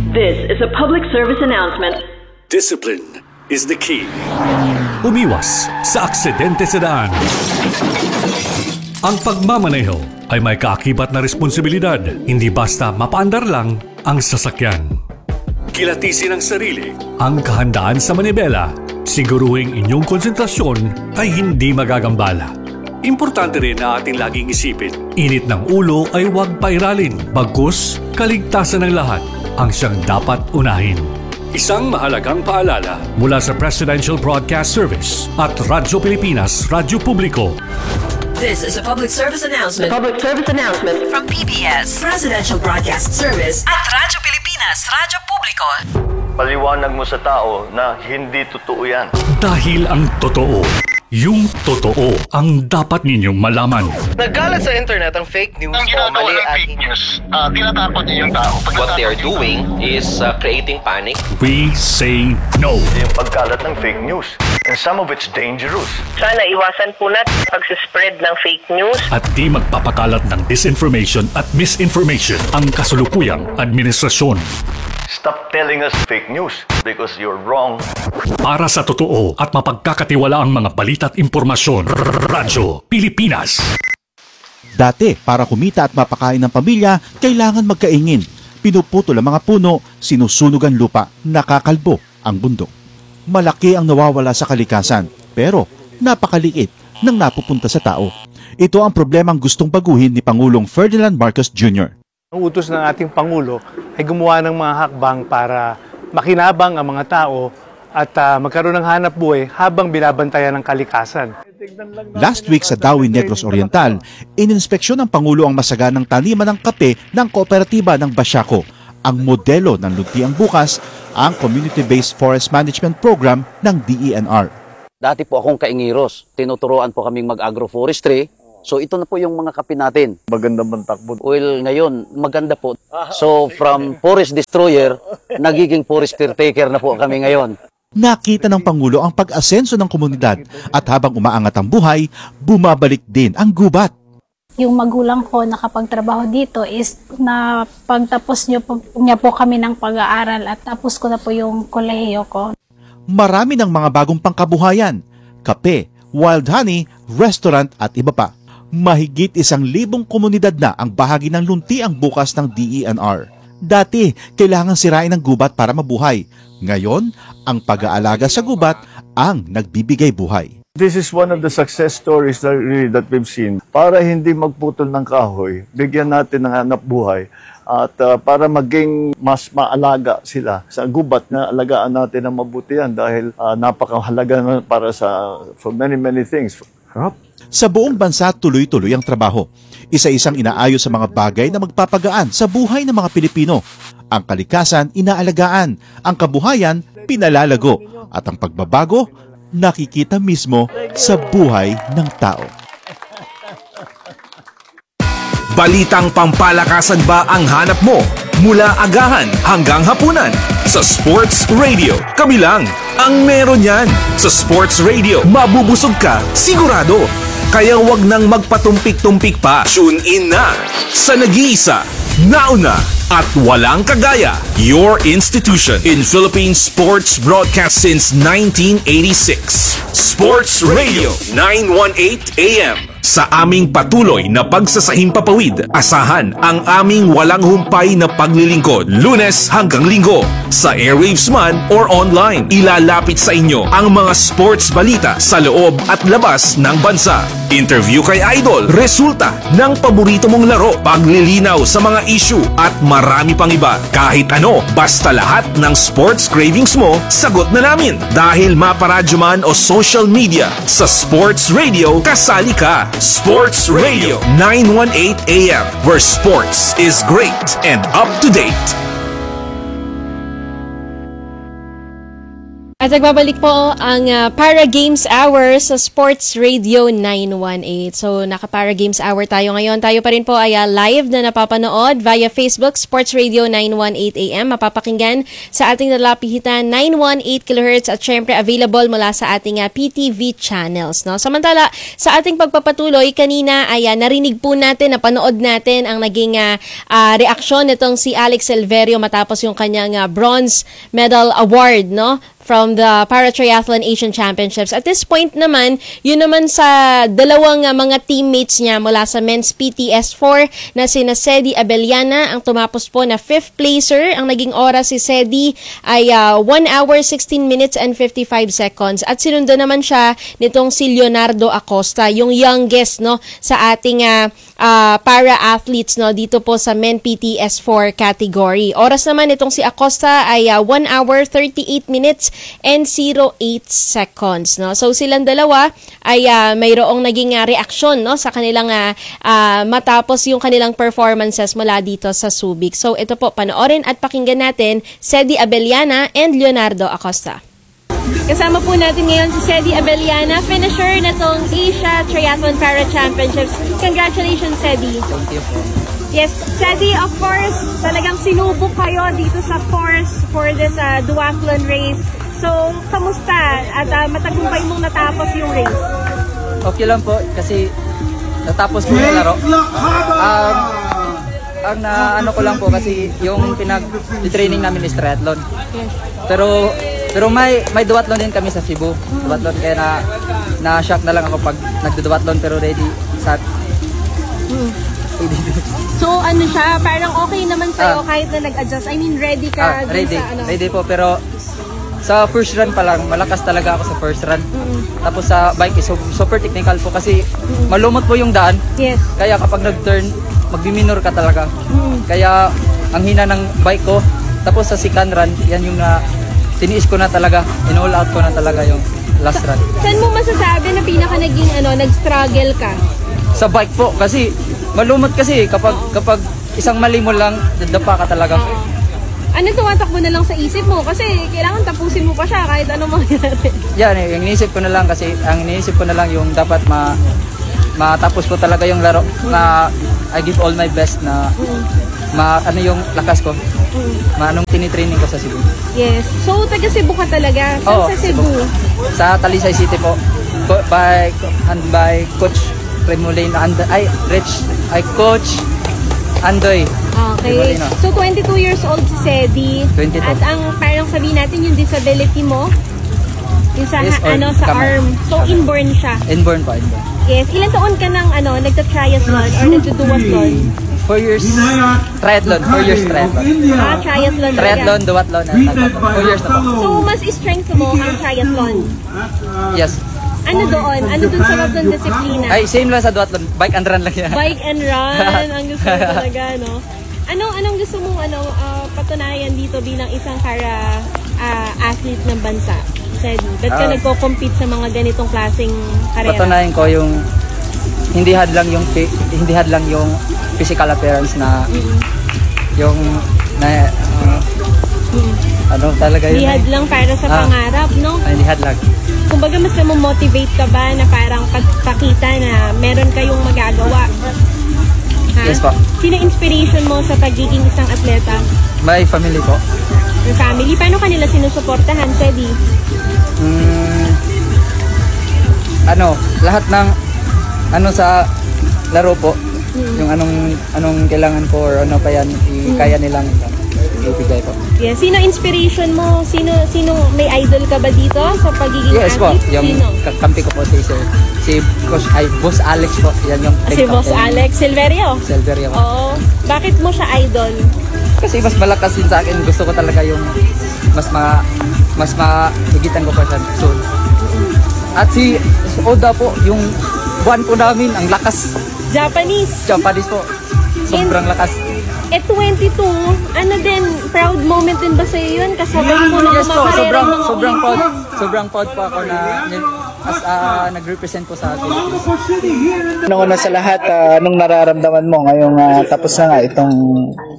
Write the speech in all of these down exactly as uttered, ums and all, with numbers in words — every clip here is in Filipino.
This is a public service announcement. Discipline is the key. Umiwas sa aksidente sa daan. Ang pagmamaneho ay may kaakibat na responsibilidad. Hindi basta mapaandar lang ang sasakyan. Kilatisin ang sarili, ang kahandaan sa manibela. Siguruhing inyong konsentrasyon ay hindi magagambala. Importante rin na ating laging isipin, init ng ulo ay huwag pairalin. Bagkus, kaligtasan ng lahat ang siyang dapat unahin. Isang mahalagang paalala mula sa Presidential Broadcast Service at Radyo Pilipinas, Radyo Publiko. This is a public service announcement. Public service announcement From P B S, Presidential Broadcast Service at Radyo Pilipinas, Radyo Publiko. Paliwanag mo sa tao na hindi totoo yan. Dahil ang totoo, yung totoo ang dapat ninyong malaman. Nagkalat sa internet ang fake news Ang o ginagawa mali ng at fake news, uh, tinatakot niyo yung tao. Pag What they are natakot doing is uh, creating panic. We say no. Yung pagkalat ng fake news. And some of it's dangerous. Sana iwasan po natin pag-spread ng fake news. At di magpapakalat ng disinformation at misinformation ang kasulukuyang administrasyon. Stop telling us fake news because you're wrong. Para sa totoo at mapagkakatiwala ang mga balita at impormasyon, Radyo Pilipinas. Dati, para kumita at mapakain ng pamilya, kailangan magkaingin. Pinuputol ang mga puno, sinusunog ang lupa, nakakalbo ang bundok. Malaki ang nawawala sa kalikasan, pero napakaliit ng napupunta sa tao. Ito ang problemang gustong baguhin ni Pangulong Ferdinand Marcos Junior Ang utos ng ating Pangulo ay gumawa ng mga hakbang para makinabang ang mga tao at uh, magkaroon ng hanap buhay habang binabantayan ng kalikasan. Last week sa Dawi Negros Oriental, ininspeksyon ng Pangulo ang masaganang taniman ng kape ng kooperatiba ng Basyaco. Ang modelo ng Luntiang Bukas, ang Community-Based Forest Management Program ng D E N R. Dati po akong kaingiros. Tinuturoan po kaming mag-agroforestry. So ito na po yung mga kape natin. Maganda bang takbo? Well, ngayon, maganda po. So from forest destroyer, nagiging forest caretaker na po kami ngayon. Nakita ng Pangulo ang pag-asenso ng komunidad at habang umaangat ang buhay, bumabalik din ang gubat. Yung magulang ko nakapagtrabaho dito is na pagtapos niyo po, niya po kami ng pag-aaral at tapos ko na po yung kolehiyo ko. Marami ng mga bagong pangkabuhayan, kape, wild honey, restaurant at iba pa. Mahigit isang libong komunidad na ang bahagi ng Luntiang Bukas ng D E N R. Dati, kailangan sirain ang gubat para mabuhay. Ngayon, ang pag-aalaga sa gubat ang nagbibigay buhay. This is one of the success stories that, really, that we've seen. Para hindi magputol ng kahoy, bigyan natin ng hanap buhay at uh, para maging mas maalaga sila sa gubat na alagaan natin ng mabuti yan dahil uh, napakahalaga na para sa for many many things. Huh? Sa buong bansa, tuloy-tuloy ang trabaho. Isa-isang inaayos sa mga bagay na magpapagaan sa buhay ng mga Pilipino. Ang kalikasan, inaalagaan. Ang kabuhayan, pinalalago. At ang pagbabago, nakikita mismo sa buhay ng tao. Balitang pampalakasan ba ang hanap mo? Mula agahan hanggang hapunan. Sa Sports Radio, kami lang ang meron yan. Sa Sports Radio, mabubusog ka, sigurado. Kaya wag nang magpatumpik-tumpik pa. Tune in na sa nag-iisa, nauna at walang kagaya. Your institution in Philippine sports broadcast since nineteen eighty-six. Sports Radio nine eighteen A M. Sa aming patuloy na pagsasahimpapawid, asahan ang aming walang humpay na paglilingkod, Lunes hanggang Linggo. Sa airwaves man or online, ilalapit sa inyo ang mga sports balita sa loob at labas ng bansa. Interview kay Idol, resulta ng paborito mong laro, paglilinaw sa mga issue at marami pang iba. Kahit ano, basta lahat ng sports cravings mo, sagot na namin. Dahil maparadyo man o social media, sa Sports Radio, kasali ka. Sports Radio nine eighteen A M, where sports is great and up to date. At nagbabalik po ang uh, Para Games Hour sa Sports Radio nine one eight. So, naka-Para Games Hour tayo ngayon. Tayo pa rin po ay uh, live na napapanood via Facebook, Sports Radio nine one eight A M. Mapapakinggan sa ating nalapihitan nine one eight kilohertz at syempre available mula sa ating uh, P T V channels. No? Samantala, sa ating pagpapatuloy, kanina ay uh, narinig po natin, napanood natin ang naging uh, uh, reaksyon nitong si Alex Silverio matapos yung kanyang uh, bronze medal award, no? From the Para-Triathlon Asian Championships. At this point naman, yun naman sa dalawang uh, mga teammates niya mula sa men's P T S four na sina Sedi Abellana, ang tumapos po na fifth placer. Ang naging oras si Sedi ay uh, one hour, sixteen minutes and fifty-five seconds. At sinundan naman siya nitong si Leonardo Acosta, yung youngest no sa ating uh, uh, para-athletes no dito po sa men P T S four category. Oras naman nitong si Acosta ay uh, one hour, thirty-eight minutes and zero eight seconds, no? So silang dalawa ay uh, mayroong naging uh, reaksyon no sa kanilang uh, uh, matapos yung kanilang performances mula dito sa Subic. So ito po, panoorin at pakinggan natin Sedi Abellana and Leonardo Acosta. Kasama po natin ngayon si Sedi Abellana, finisher na tong Asia Triathlon Para Championships. Congratulations, Sedi. Thank you po. Yes, Sedi, of course, talagang sinubok kayo dito sa course for this uh, duathlon race. So, kamusta? At uh, matagumpay mong natapos yung race? Okay lang po kasi natapos po yung laro. Um, ang na ano ko lang po kasi yung pinag-training namin is triathlon. Yes. Pero pero may may duathlon din kami sa Cebu. Duathlon kaya na na-shock na lang ako pag nagduduathlon pero ready sa Hmm. So ano siya, parang okay naman sa'yo Ah. kahit na nag-adjust. I mean, ready ka Ah, dun ready. sa ano? Ready po pero sa first run pa lang, malakas talaga ako sa first run. Mm-mm. Tapos sa bike is so- super technical po kasi malumot po yung daan. Yes. Kaya kapag nag-turn, magbiminor ka talaga. Mm. Kaya ang hina ng bike ko. Tapos sa second run, yan yung na tiniis ko na talaga. In-all out ko na talaga yung last run. Saan mo masasabi na pinaka naging ano, nag-struggle ka? Sa bike po kasi malumot kasi kapag kapag isang mali mo lang, dadapa ka talaga. Ano tumatakbo na lang sa isip mo? Kasi kailangan tapusin mo pa siya kahit anong mangyari. Yan, eh, yung iniisip ko na lang kasi ang iniisip ko na lang yung dapat ma matapos ko talaga yung laro na I give all my best na ma ano yung lakas ko. Ma anong tinitraining ko sa Cebu. Yes. So, taga Cebu ka talaga? Saan Oo, sa Cebu? Sa Talisay City po. Co- by and by Coach Remolin and ay Rich ay Coach Andoy. Okay. Remolino. So, twenty-two years old si Sedi. twenty-two. At ang parang sabihin natin yung disability mo, yung sa, Yes, ha- or ano, sa kamay. arm. So, Kamay. inborn siya. Inborn pa, inborn. Yes. Ilan taon ka nang ano, nagta-triathlon or nagduduathlon? Four years triathlon, four years triathlon. Ah, triathlon. talaga. Triathlon, duathlon, at triathlon. Four years na po. So, mas strength mo ang triathlon. Yes. Ano doon? Ano doon sa mga disiplina? Ay, same lang sa duathlon. Bike and run lang yan. Bike and run. Ang gusto mo talaga, no? Ano, anong gusto mong ano, ah, patunayan dito bilang isang para ah, athlete ng bansa? Sedi, ba't ka Ah. nagko-compete sa mga ganitong klaseng karera? Patunayan ko yung hindi hadlang yung pi- hindi hadlang yung physical appearance na yung na uh, ano talaga yun. Lihad lang para sa Ah. pangarap, no? Ay, hindi hadlang. Kumbaga, mas na-motivate ka ba na parang pagpakita na meron kayong magagawa? Ha? Yes po. Sino inspiration mo sa pagiging isang atleta? My family po. Your family? Paano kanila sinusuportahan, Sedi? Mm, ano, lahat ng ano sa laro po, yung anong anong kailangan ko or ano pa yan, i- kaya nilang ibigay po. Yeah. Sino inspiration mo? Sino sino may idol ka ba dito sa pagiging Yes po, athlete? yung Sino? kakampi ko po si Sir, si Coach, ay, Boss Alex po, yan yung Si Boss Alex Silverio? Silverio po. Oo. Bakit mo siya idol? Kasi mas malakas din sa akin, gusto ko talaga yung mas ma mas mahigitan ko pa siya soon. At si Oda po, yung buwan po namin, ang lakas. Japanese. Japanese po. Sobrang lakas. Eh, twenty-two, ano din, proud moment din ba sa'yo yun? Kasabay mo na Yes po, kumakarera sobrang ng sobrang Olympic. proud. Sobrang proud po ako na as uh, nag-represent po sa Philippines. Una sa lahat, uh, anong nararamdaman mo ngayong uh, tapos na nga itong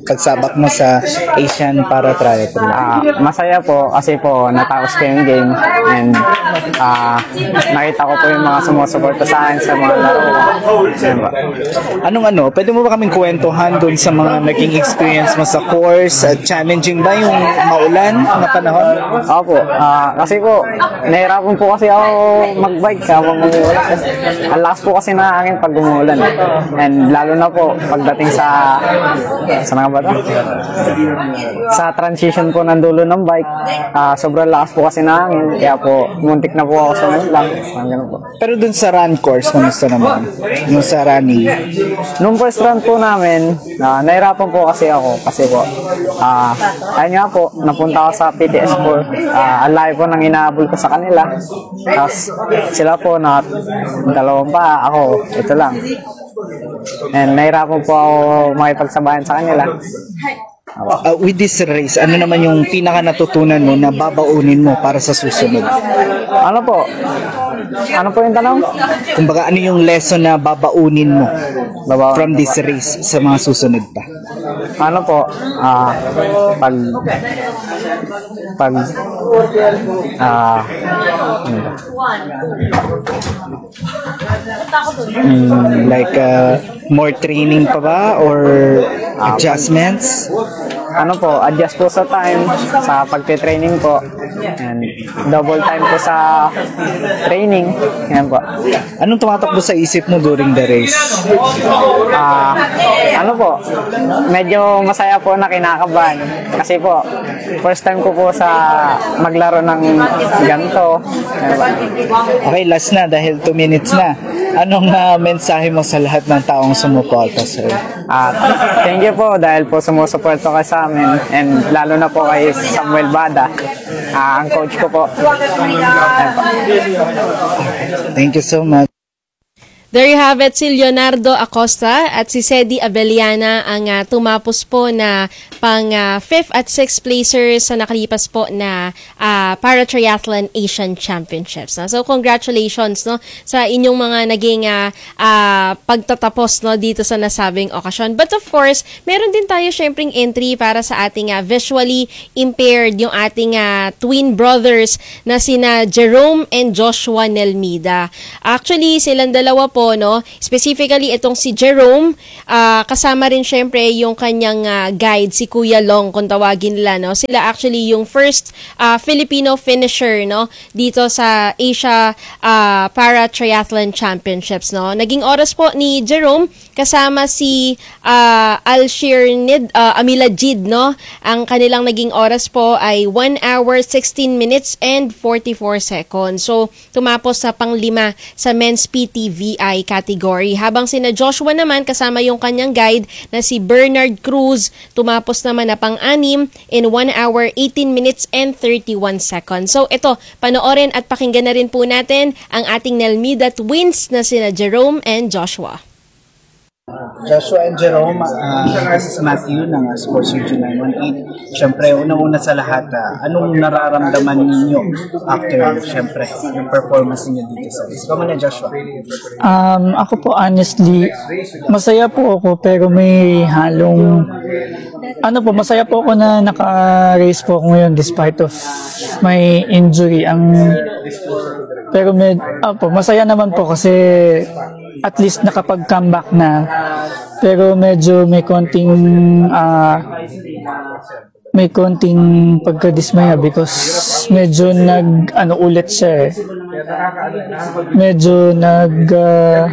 pagsabak mo sa Asian Para Triathlon? Ah, masaya po kasi po natapos ko yung game and ah, nakita ko po yung mga sumusuporta sa akin sa mga laro ko. Yan ba? Anong ano, pwede mo ba kaming kwentuhan doon sa mga naging experience mo sa course? At challenging ba yung maulan na panahon? Opo, ah, kasi po nahirapan po kasi ako magbike habang umuulan. Ang lakas po kasi na hangin pag umuulan. And lalo na po pagdating sa sa nga ba to? Sa transition po ng dulo ng bike, ah, sobrang lakas po kasi na hangin. Kaya po muntik na po ako sa lang. Ganun po. Pero dun sa run course, kamusta naman? Yung sa running? Nung first run po namin, ah, nahirapan po kasi ako. Kasi po, ah, ayun nga po, napunta ako sa P T S four. Ah, ang layo po nang inaabol ko sa kanila. Tapos sila po na dalawang pa, ako, ito lang. And nahirapan po ako makipagsabayan sa kanila. Uh, with this race, ano naman yung pinaka natutunan mo na babaunin mo para sa susunod? Ano po? Ano po yung tanong? Kumbaga, ano yung lesson na babaunin mo Babaunin from this race sa mga susunod pa? Ano po? Ah, pag pag ah mm, like uh, more training pa ba or adjustments? Ano po, adjust po sa time sa pagte-training po and double time po sa training. Yan po. Anong tumatakbo sa isip mo during the race? Ah, ano po, medyo masaya po na kinakabahan kasi po first time ko po sa maglaro ng ganito. Yan po. Okay, last na dahil two minutes na. Anong uh, mensahe mo sa lahat ng taong sumuporta sir? At thank you po dahil po sumusuporta ka sa amin and lalo na po kay Samuel Bada, uh, ang coach ko po. Thank you so much. There you have it, si Leonardo Acosta at si Sedi Abeliana ang uh, tumapos po na pang uh, fifth at sixth placers sa nakalipas po na uh, Para-Triathlon Asian Championships. No? So congratulations no sa inyong mga naging uh, uh, pagtatapos no dito sa nasabing okasyon. But of course, meron din tayo syempreng entry para sa ating uh, visually impaired, yung ating uh, twin brothers na sina Jerome and Joshua Nelmida. Actually, silang dalawa po no, specifically itong si Jerome, uh, kasama rin syempre yung kanyang uh, guide si Kuya Long kung tawagin nila no. Sila actually yung first uh, Filipino finisher no dito sa Asia uh, Para Triathlon Championships no. Naging oras po ni Jerome kasama si uh, Alshirnid uh, Amilajid no. Ang kanilang naging oras po ay one hour sixteen minutes and forty-four seconds. So tumapos sa panglima sa men's P T V I category. Habang sina Joshua naman kasama yung kanyang guide na si Bernard Cruz, tumapos naman na pang-anim in one hour eighteen minutes and thirty-one seconds. So ito, panoorin at pakinggan na rin po natin ang ating Nelmida twins na sina Jerome and Joshua. Joshua and Jerome, uh, this is Matthew ng uh, Sports Radio nine one eight. Siyempre, unang-una sa lahat, uh, anong nararamdaman ninyo after, siyempre, yung performance niyo dito sa race? Kamo na, Joshua. Um, ako po, honestly, masaya po ako, pero may halong, ano po, masaya po ako na naka-race po ako ngayon despite of my injury. Ang, pero med, ah, po, masaya naman po kasi at least nakapag-comeback na, pero medyo may konting uh, may konting pagkadismaya because medyo nag ano ulit siya eh. Medyo nag uh,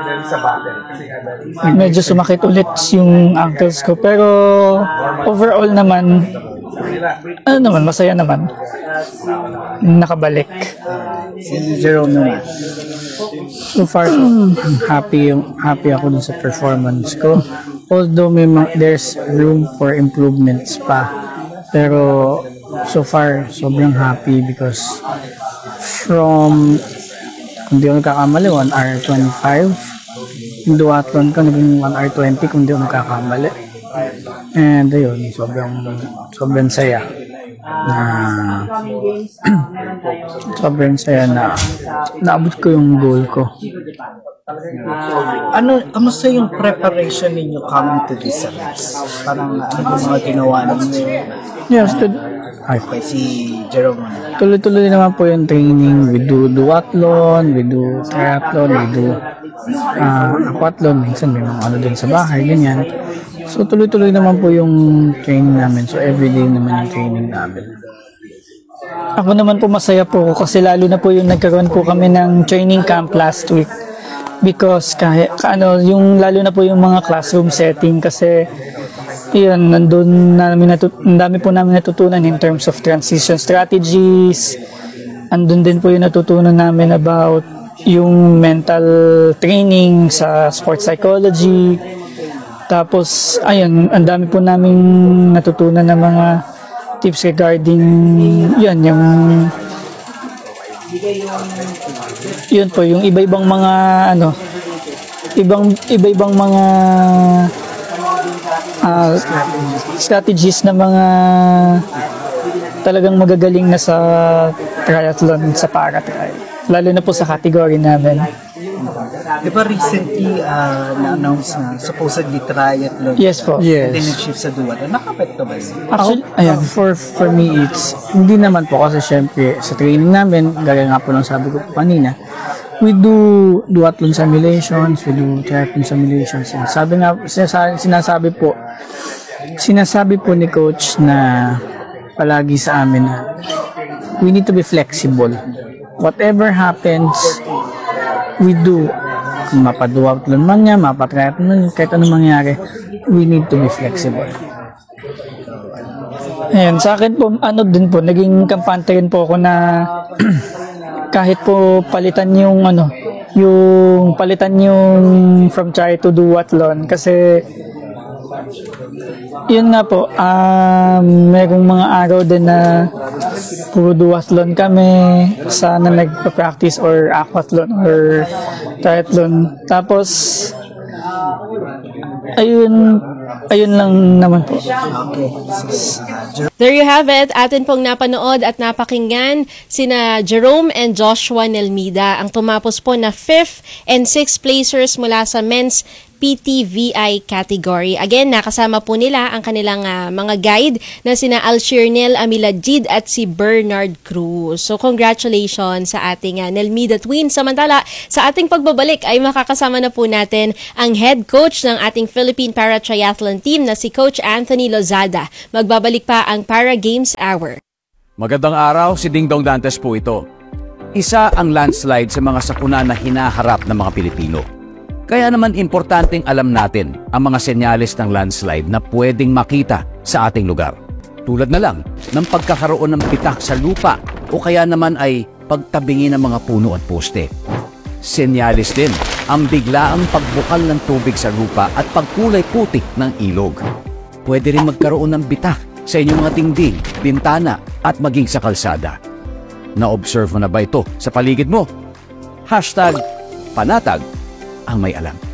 medyo sumakit ulit yung ankles ko, pero overall naman ano naman, masaya naman nakabalik. Si Jerome naman. So far, I'm happy yung happy ako dun sa performance ko. Although may ma- there's room for improvements pa. Pero so far, sobrang happy because from, kung di ako nagkakamali, one hour twenty-five. Yung duathlon ko, naging one hour twenty kung di ako nagkakamali. And ayun, sobrang, sobrang saya. Na sobrang saya na naabot ko yung goal ko. Ano, kamusta yung preparation ninyo coming to this service? Parang ano yung mga ginawa ninyo? Yes, to, Okay, si Jerome. tuloy-tuloy naman po yung training. We do duathlon, we do triathlon, we do uh, aquathlon. Minsan may mga ano din sa bahay, ganyan. So tuloy-tuloy naman po yung training namin. So everyday naman yung training namin. Ako naman po masaya po ako kasi lalo na po yung nagkaroon po kami ng training camp last week. Because kahit ano, yung lalo na po yung mga classroom setting kasi yun, nandun namin natut- ang dami po namin natutunan in terms of transition strategies. Andun din po yung natutunan namin about yung mental training sa sports psychology. Tapos, ayun, ang dami po namin natutunan ng mga tips regarding yun, yung yun po, yung iba-ibang mga ano, ibang iba-ibang mga uh, strategies na mga talagang magagaling na sa triathlon, sa para-trial. Lalo na po sa category namin. Di ba recently uh, na-announce na supposedly triathlon? Yes po. Yes. And then nag-shift sa duathlon. Nakapekto ba yun? Actually, ayan, for, for me, it's, hindi naman po kasi syempre sa training namin, gaya nga po lang sabi ko po kanina, we do duathlon simulations, we do triathlon simulations. And sabi nga, sinasabi, sinasabi po, sinasabi po ni coach na palagi sa amin na we need to be flexible. Whatever happens, we do. Kung mapaduathlon man niya, mapatriathlon man niya, kahit anong mangyari, we need to be flexible. Ayan, sa akin po, ano din po, naging kampante rin po ako na kahit po palitan yung ano, yung palitan yung from try to duathlon kasi yun nga po, um, merong mga araw din na puro duathlon kami, sana nagpa-practice or aquathlon or triathlon. Tapos, ayun, ayun lang naman po. There you have it. Atin pong napanood at napakinggan sina Jerome and Joshua Nelmida ang tumapos po na fifth and sixth placers mula sa men's P T V I category. Again, nakasama po nila ang kanilang uh, mga guide na sina Alshirnel Amilajid at si Bernard Cruz. So, congratulations sa ating uh, Nelmida twins. Samantala, sa ating pagbabalik ay makakasama na po natin ang head coach ng ating Philippine Para Triathlon team na si Coach Anthony Lozada. Magbabalik pa ang Para Games Hour. Magandang araw, si Dingdong Dantes po ito. Isa ang landslide sa mga sakuna na hinaharap ng mga Pilipino. Kaya naman importanteng alam natin ang mga senyales ng landslide na pwedeng makita sa ating lugar. Tulad na lang ng pagkakaroon ng pitak sa lupa o kaya naman ay pagtabingi ng mga puno at poste. Senyales din ang biglaang pagbukal ng tubig sa lupa at pagkulay putik ng ilog. Pwede rin magkaroon ng bitak sa inyong mga dingding, bintana at maging sa kalsada. Na-observe mo na ba ito sa paligid mo? Hashtag panatag ang may alam.